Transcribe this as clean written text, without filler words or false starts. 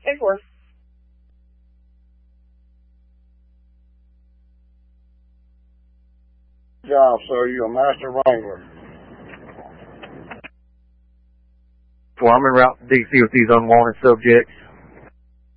10-4. Job, sir. You a master wrangler. Well, I'm en route to DC with these unwanted subjects.